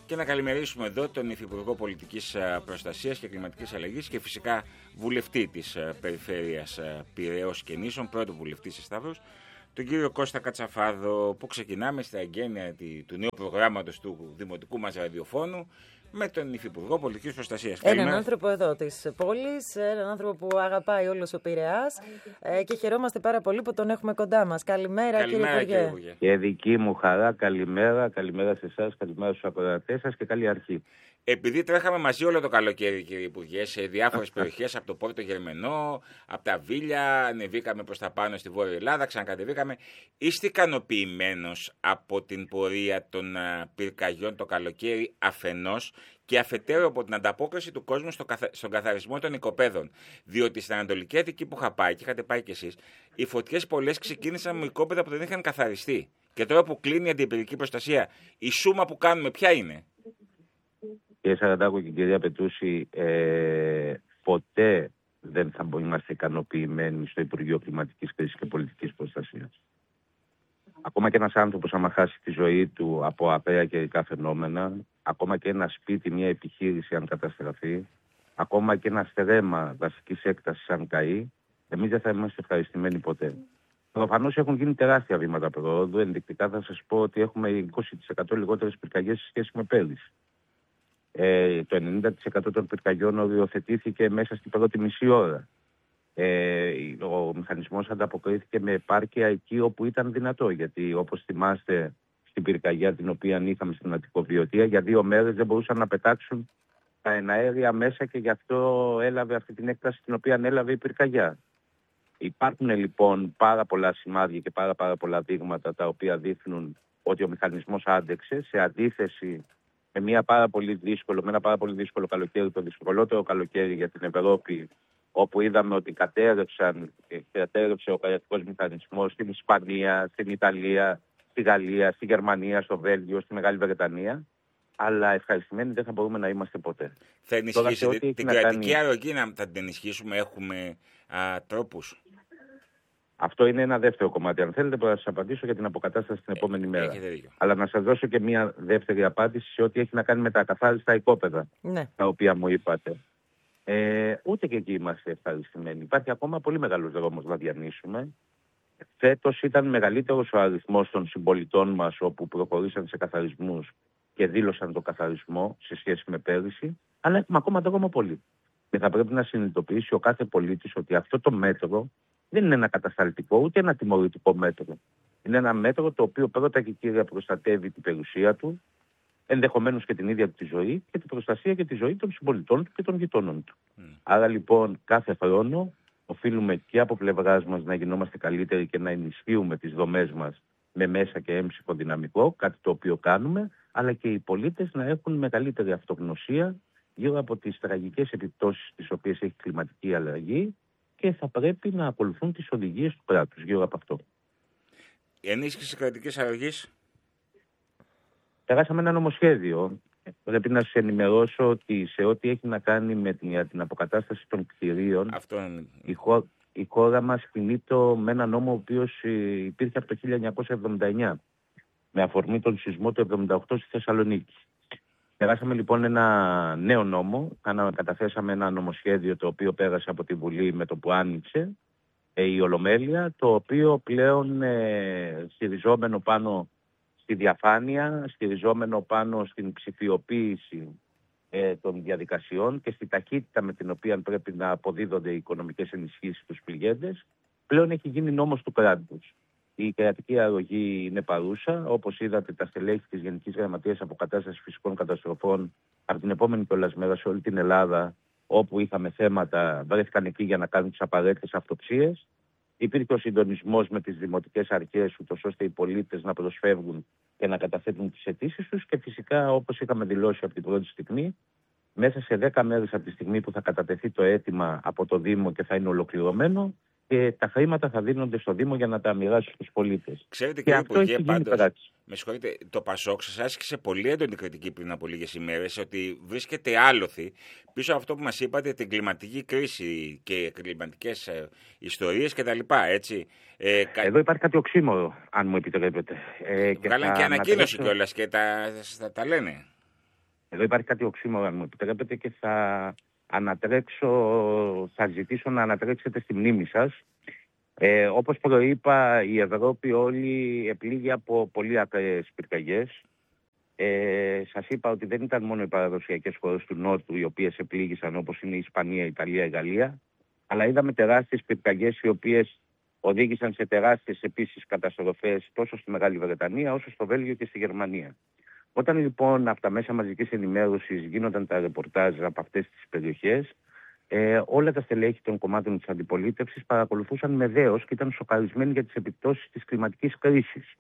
και να καλημερίσουμε εδώ τον Υφυπουργό Πολιτικής Προστασίας και Κλιματικής Αλλαγής και φυσικά βουλευτή της Περιφέρειας Πειραιώς και Νήσων, πρώτο βουλευτή σε Σταύρος, τον κύριο Κώστα Κατσαφάδο, που ξεκινάμε στα εγγένεια του νέου προγράμματος του Δημοτικού μας ραδιοφώνου με τον Υφυπουργό Πολιτικής Προστασίας. Έναν άνθρωπο εδώ της πόλης, έναν άνθρωπο που αγαπάει όλος ο Πειραιάς και χαιρόμαστε πάρα πολύ που τον έχουμε κοντά μας. Καλημέρα, κύριε Υπουργέ. Και δική μου χαρά, καλημέρα σε εσάς, καλημέρα στους ακροατές σας και καλή αρχή. Επειδή τρέχαμε μαζί όλο το καλοκαίρι, κύριε Υπουργέ, σε διάφορες περιοχές, από το Πόρτο Γερμενό, από τα Βίλια, ανεβήκαμε προς τα πάνω στη Βόρεια Ελλάδα, ξανακατεβήκαμε. Είστε ικανοποιημένος από την πορεία των πυρκαγιών το καλοκαίρι αφενός και αφετέρου από την ανταπόκριση του κόσμου στον καθαρισμό των οικοπαίδων? Διότι στην Ανατολική Αττική που είχα πάει και είχατε πάει κι εσείς, οι φωτιές πολλές ξεκίνησαν με οικόπεδα που δεν είχαν καθαριστεί. Και τώρα που κλείνει η αντιπυρική προστασία, η σούμα που κάνουμε ποια είναι? Κύριε Σαραντάκο και κυρία Πετούση, ποτέ δεν θα είμαστε ικανοποιημένοι στο Υπουργείο Κλιματικής Κρίσης και Πολιτικής Προστασίας. Ακόμα και ένας άνθρωπος άμα χάσει τη ζωή του από ακραία καιρικά φαινόμενα, ακόμα και ένα σπίτι, μια επιχείρηση αν καταστραφεί, ακόμα και ένα στρέμμα δασικής έκτασης αν καεί, εμείς δεν θα είμαστε ευχαριστημένοι ποτέ. Προφανώς έχουν γίνει τεράστια βήματα προόδου. Ενδεικτικά θα σας πω ότι έχουμε 20% λιγότερες πυρκαγιές σε σχέση με πέρυσι. Το 90% των πυρκαγιών οριοθετήθηκε μέσα στην πρώτη μισή ώρα. Ο μηχανισμός ανταποκρίθηκε με επάρκεια εκεί όπου ήταν δυνατό. Γιατί όπως θυμάστε στην πυρκαγιά την οποία είχαμε στην Αττικοβιωτία, για 2 μέρες δεν μπορούσαν να πετάξουν τα εναέρια μέσα και γι' αυτό έλαβε αυτή την έκταση την οποία έλαβε η πυρκαγιά. Υπάρχουν λοιπόν πάρα πολλά σημάδια και πάρα πολλά δείγματα τα οποία δείχνουν ότι ο μηχανισμός άντεξε, σε αντίθεση με ένα πάρα πολύ δύσκολο καλοκαίρι, το δυσκολότερο καλοκαίρι για την Ευρώπη, όπου είδαμε ότι κατέρευσε ο κρατικός μηχανισμός στην Ισπανία, στην Ιταλία, στη Γαλλία, στη Γερμανία, στο Βέλγιο, στη Μεγάλη Βρετανία. Αλλά ευχαριστημένοι δεν θα μπορούμε να είμαστε ποτέ. Θα ενισχύσετε την κρατική αρρωγή, θα την ενισχύσουμε, έχουμε τρόπους? Αυτό είναι ένα δεύτερο κομμάτι. Αν θέλετε, μπορώ να σας απαντήσω για την αποκατάσταση την επόμενη μέρα. Αλλά να σας δώσω και μια δεύτερη απάντηση σε ό,τι έχει να κάνει με τα ακαθάριστα οικόπεδα, τα οποία μου είπατε. Ούτε και εκεί είμαστε ευχαριστημένοι. Υπάρχει ακόμα πολύ μεγάλος δρόμος να διανύσουμε. Φέτος ήταν μεγαλύτερος ο αριθμός των συμπολιτών μας όπου προχωρήσαν σε καθαρισμούς και δήλωσαν το καθαρισμό σε σχέση με πέρυσι, αλλά έχουμε ακόμα δρόμο πολύ. Και θα πρέπει να συνειδητοποιήσει ο κάθε πολίτης ότι αυτό το μέτρο δεν είναι ένα κατασταλτικό ούτε ένα τιμωρητικό μέτρο. Είναι ένα μέτρο το οποίο πρώτα και κύρια προστατεύει την περιουσία του, ενδεχομένως και την ίδια του τη ζωή και την προστασία και τη ζωή των συμπολιτών του και των γειτόνων του. Άρα λοιπόν κάθε χρόνο οφείλουμε και από πλευράς μας να γινόμαστε καλύτεροι και να ενισχύουμε τις δομές μας με μέσα και έμψυχο δυναμικό, κάτι το οποίο κάνουμε, αλλά και οι πολίτες να έχουν μεγαλύτερη αυτογνωσία γύρω από τις τραγικές επιπτώσεις τις οποίες έχει η κλιματική αλλαγή και θα πρέπει να ακολουθούν τις οδηγίες του κράτους γύρω από αυτό. Η ενίσχυση κρατικής αρρωγής. Περάσαμε ένα νομοσχέδιο. Πρέπει να σας ενημερώσω ότι σε ό,τι έχει να κάνει με την αποκατάσταση των κτηρίων, η χώρα μας κινείται με ένα νόμο ο οποίος υπήρχε από το 1979, με αφορμή τον σεισμό του 1978 στη Θεσσαλονίκη. Περάσαμε λοιπόν ένα νέο νόμο, καταθέσαμε ένα νομοσχέδιο το οποίο πέρασε από τη Βουλή με το που άνοιξε η Ολομέλεια, το οποίο πλέον στηριζόμενο πάνω στη διαφάνεια, στηριζόμενο πάνω στην ψηφιοποίηση των διαδικασιών και στη ταχύτητα με την οποία πρέπει να αποδίδονται οι οικονομικές ενισχύσεις στους πληγέντες, πλέον έχει γίνει νόμος του κράτους. Η κρατική αρρωγή είναι παρούσα. Όπως είδατε, τα στελέχη της Γενικής Γραμματείας Αποκατάστασης Φυσικών Καταστροφών από την επόμενη κιόλας μέρα σε όλη την Ελλάδα, όπου είχαμε θέματα, βρέθηκαν εκεί για να κάνουν τις απαραίτητες αυτοψίες. Υπήρχε ο συντονισμός με τις δημοτικές αρχές, ούτως ώστε οι πολίτες να προσφεύγουν και να καταθέτουν τις αιτήσεις τους. Και φυσικά, όπως είχαμε δηλώσει από την πρώτη στιγμή, μέσα σε 10 μέρες από τη στιγμή που θα κατατεθεί το αίτημα από το Δήμο και θα είναι ολοκληρωμένο, και τα χρήματα θα δίνονται στο Δήμο για να τα μοιράσει στους πολίτες. Ξέρετε, κύριε Υπουργέ, πάντως, με συγχωρείτε, το ΠΑΣΟΚ σας άσκησε πολύ έντονη κριτική πριν από λίγες ημέρες ότι βρίσκεται άλοθη πίσω από αυτό που μας είπατε, την κλιματική κρίση και κλιματικές ιστορίες κτλ. Εδώ υπάρχει κάτι οξύμορο, αν μου επιτρέπετε. Βγάλαν και ανακοίνωση κιόλας και τα λένε. Εδώ υπάρχει κάτι οξύμορο, αν μου επιτρέπετε, και θα ζητήσω να ανατρέξετε στη μνήμη σας. Όπως προείπα, η Ευρώπη όλη επλήγει από πολύ ακραίες πυρκαγιές. Σας είπα ότι δεν ήταν μόνο οι παραδοσιακές χώρες του Νότου οι οποίες επλήγησαν, όπως είναι η Ισπανία, η Ιταλία, η Γαλλία, αλλά είδαμε τεράστιες πυρκαγιές οι οποίες οδήγησαν σε τεράστιες επίσης καταστροφές τόσο στη Μεγάλη Βρετανία όσο στο Βέλγιο και στη Γερμανία. Όταν λοιπόν από τα μέσα μαζικής ενημέρωσης γίνονταν τα ρεπορτάζ από αυτές τις περιοχές, όλα τα στελέχη των κομμάτων της αντιπολίτευσης παρακολουθούσαν με δέος και ήταν σοκαρισμένοι για τις επιπτώσεις της κλιματικής κρίσης.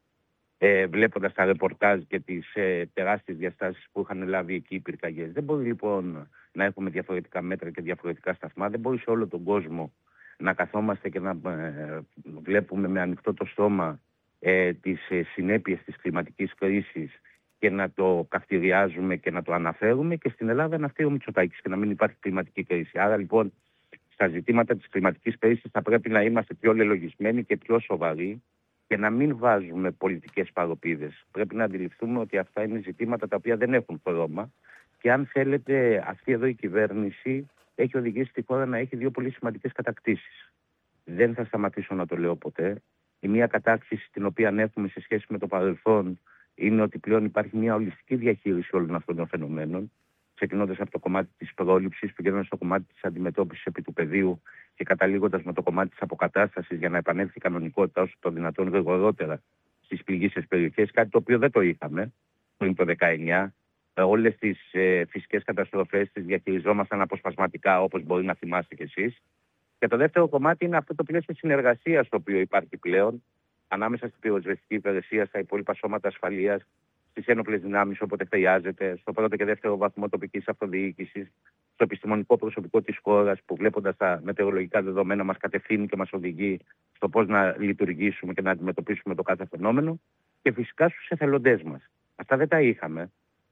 Βλέποντας τα ρεπορτάζ και τις τεράστιες διαστάσεις που είχαν λάβει εκεί οι πυρκαγιές. Δεν μπορεί λοιπόν να έχουμε διαφορετικά μέτρα και διαφορετικά σταθμά. Δεν μπορεί σε όλο τον κόσμο να καθόμαστε και να βλέπουμε με ανοιχτό το στόμα τις συνέπειες της κλιματικής κρίσης και να το καυτηριάζουμε και να το αναφέρουμε, και στην Ελλάδα να φταίει ο Μητσοτάκης και να μην υπάρχει κλιματική κρίση. Άρα λοιπόν στα ζητήματα της κλιματικής κρίσης θα πρέπει να είμαστε πιο λελογισμένοι και πιο σοβαροί και να μην βάζουμε πολιτικές παροπίδες. Πρέπει να αντιληφθούμε ότι αυτά είναι ζητήματα τα οποία δεν έχουν χρώμα, και αν θέλετε αυτή εδώ η κυβέρνηση έχει οδηγήσει τη χώρα να έχει δύο πολύ σημαντικές κατακτήσεις. Δεν θα σταματήσω να το λέω ποτέ. Η μία κατάκτηση την οποία έχουμε σε σχέση με το παρελθόν είναι ότι πλέον υπάρχει μια ολιστική διαχείριση όλων αυτών των φαινομένων, ξεκινώντας από το κομμάτι της πρόληψης, πηγαίνοντας στο κομμάτι της αντιμετώπισης επί του πεδίου και καταλήγοντας με το κομμάτι της αποκατάστασης για να επανέλθει η κανονικότητα όσο το δυνατόν γρηγορότερα στις πληγήσεις περιοχές, κάτι το οποίο δεν το είχαμε πριν το 19. Όλες τις φυσικές καταστροφές τις διαχειριζόμασταν αποσπασματικά, όπως μπορεί να θυμάστε κι εσείς. Και το δεύτερο κομμάτι είναι αυτό το πλαίσιο συνεργασίας το οποίο υπάρχει πλέον ανάμεσα στην πυροσβεστική υπηρεσία, στα υπόλοιπα σώματα ασφαλείας, στις ένοπλες δυνάμεις όποτε χρειάζεται, στο πρώτο και δεύτερο βαθμό τοπικής αυτοδιοίκησης, στο επιστημονικό προσωπικό της χώρας που βλέποντας τα μετεωρολογικά δεδομένα μας κατευθύνει και μας οδηγεί στο πώς να λειτουργήσουμε και να αντιμετωπίσουμε το κάθε φαινόμενο, και φυσικά στους εθελοντές μας. Αυτά δεν τα είχαμε.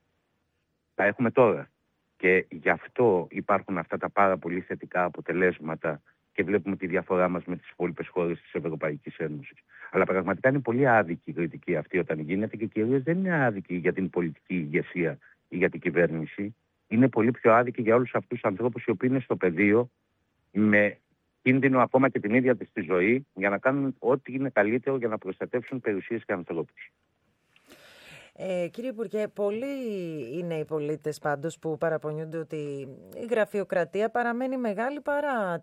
Τα έχουμε τώρα. Και γι' αυτό υπάρχουν αυτά τα πάρα πολύ θετικά αποτελέσματα και βλέπουμε τη διαφορά μας με τις υπόλοιπες χώρες της Ευρωπαϊκής Ένωσης. Αλλά πραγματικά είναι πολύ άδικη η κριτική αυτή όταν γίνεται, και κυρίως δεν είναι άδικη για την πολιτική ηγεσία ή για την κυβέρνηση. Είναι πολύ πιο άδικη για όλους αυτούς τους ανθρώπους οι οποίοι είναι στο πεδίο με κίνδυνο ακόμα και την ίδια της τη ζωή για να κάνουν ό,τι είναι καλύτερο για να προστατεύσουν περιουσίες και ανθρώπους. Κύριε Υπουργέ, πολλοί είναι οι πολίτες πάντως που παραπονιούνται ότι η γραφειοκρατία παραμένει μεγάλη παρά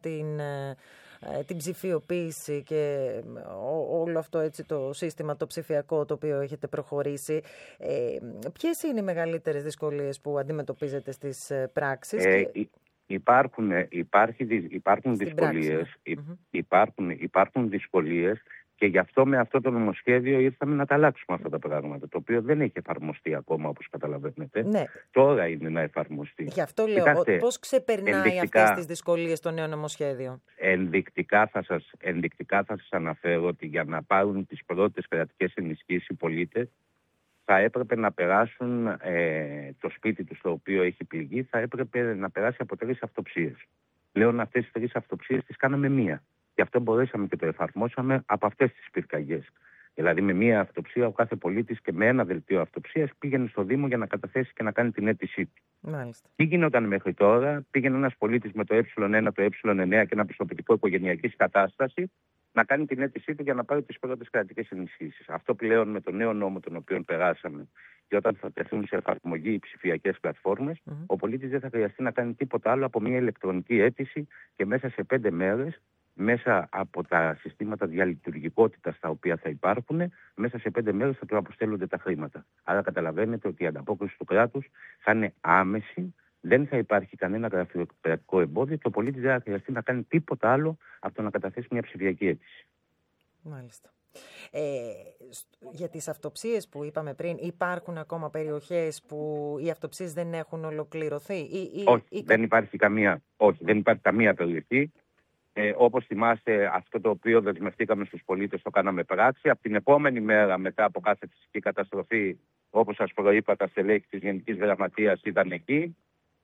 την ψηφιοποίηση και όλο αυτό έτσι το σύστημα το ψηφιακό το οποίο έχετε προχωρήσει. Ποιες είναι οι μεγαλύτερες δυσκολίες που αντιμετωπίζετε στις πράξεις? Υπάρχουν δυσκολίες. Και γι' αυτό με αυτό το νομοσχέδιο ήρθαμε να τα αλλάξουμε αυτά τα πράγματα, το οποίο δεν έχει εφαρμοστεί ακόμα, όπως καταλαβαίνετε. Ναι. Τώρα είναι να εφαρμοστεί. Γι' αυτό λέω, πώς ξεπερνάει αυτές τις δυσκολίες το νέο νομοσχέδιο? Ενδεικτικά θα σας αναφέρω ότι για να πάρουν τις πρώτες κρατικές ενισχύσεις οι πολίτες θα έπρεπε να περάσουν το σπίτι τους το οποίο έχει πληγεί, θα έπρεπε να περάσει από 3 αυτοψίες. Πλέον αυτές τις 3 αυτοψίες τις κάναμε μία. Γι' αυτό μπορέσαμε και το εφαρμόσαμε από αυτές τις πυρκαγιές. Δηλαδή, με μία αυτοψία, ο κάθε πολίτης και με ένα δελτίο αυτοψίας πήγαινε στο Δήμο για να καταθέσει και να κάνει την αίτησή του. Μάλιστα. Τι γινόταν μέχρι τώρα? Πήγαινε ένας πολίτης με το Ε1, το Ε9 και ένα πιστοποιητικό οικογενειακής κατάστασης να κάνει την αίτησή του για να πάρει τις πρώτες κρατικές ενισχύσεις. Αυτό πλέον με το νέο νόμο τον οποίο περάσαμε, και όταν θα τεθούν σε εφαρμογή οι ψηφιακές πλατφόρμες, ο πολίτης δεν θα χρειαστεί να κάνει τίποτα άλλο από μια ηλεκτρονική αίτηση, και μέσα σε 5 μέρες, μέσα από τα συστήματα διαλειτουργικότητας τα οποία θα υπάρχουν, μέσα σε 5 μέρες θα του αποστέλλονται τα χρήματα. Άρα καταλαβαίνετε ότι η ανταπόκριση του κράτους θα είναι άμεση, δεν θα υπάρχει κανένα γραφειοκρατικό εμπόδιο και ο πολίτης δεν θα χρειαστεί να κάνει τίποτα άλλο από το να καταθέσει μια ψηφιακή αίτηση. Μάλιστα. Για τις αυτοψίες που είπαμε πριν, υπάρχουν ακόμα περιοχές που οι αυτοψίες δεν έχουν ολοκληρωθεί? Δεν υπάρχει καμία περιοχή. Όπως θυμάστε, αυτό το οποίο δεσμευτήκαμε στους πολίτες το κάναμε πράξη. Από την επόμενη μέρα μετά από κάθε φυσική καταστροφή, όπως σας προείπα, τα στελέχη της Γενικής Γραμματείας ήταν εκεί.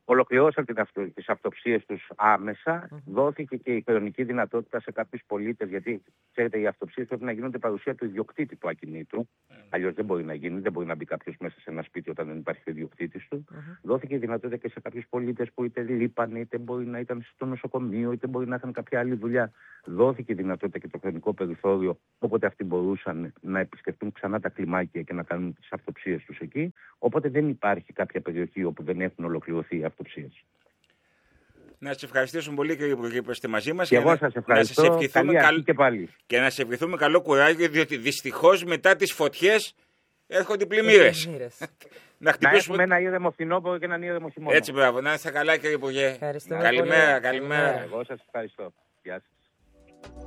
ολοκληρώσαν τις αυτοψίες τους άμεσα. Δόθηκε και η χρονική δυνατότητα σε κάποιους πολίτες, γιατί ξέρετε, οι αυτοψίες πρέπει να γίνονται παρουσία του ιδιοκτήτη του ακινήτου. Αλλιώς δεν μπορεί να γίνει, δεν μπορεί να μπει κάποιος μέσα σε ένα σπίτι όταν δεν υπάρχει ο ιδιοκτήτης του. Δόθηκε η δυνατότητα και σε κάποιους πολίτες που είτε λείπαν, είτε μπορεί να ήταν στο νοσοκομείο, είτε μπορεί να είχαν κάποια άλλη δουλειά. Δόθηκε η δυνατότητα και το χρονικό περιθώριο, όποτε αυτοί μπορούσαν να επισκεφτούν ξανά τα κλιμάκια και να κάνουν τις αυτοψίες τους εκεί. Οπότε δεν υπάρχει κάποια περιοχή όπου δεν έχουν ολοκληρωθεί οι αυτοψίες. Να σας ευχαριστήσουμε πολύ, κύριε Υπουργέ, που είστε μαζί μας. Και εγώ σας ευχαριστώ. Καλή αρχή και πάλι. Και να σας ευχηθούμε καλό κουράγιο, διότι δυστυχώς μετά τις φωτιές έρχονται οι πλημμύρες. Να έχουμε ένα ήρεμο φθινόπωρο και έναν ήρεμο χειμώνα. Έτσι, μπράβο. Να είστε καλά, κύριε Υπουργέ. Ευχαριστούμε. Καλημέρα. Εγώ σας ευχαριστώ. Γεια σας.